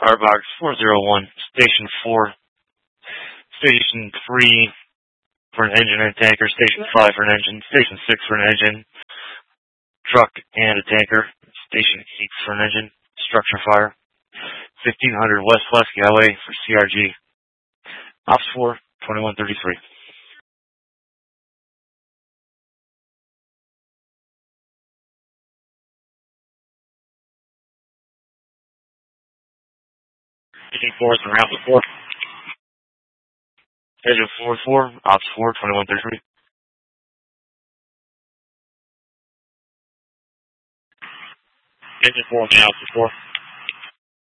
Firebox 401, Station 4, Station 3 for an engine and a tanker, Station 5 for an engine, Station 6 for an engine, truck and a tanker, Station 8 for an engine, structure fire, 1500 West Flesky Highway for CRG, Ops 4, 2133. Engine 4 is from Alpha 4. Engine 4, Ops 4, 2133. Engine 4 from Alpha 4.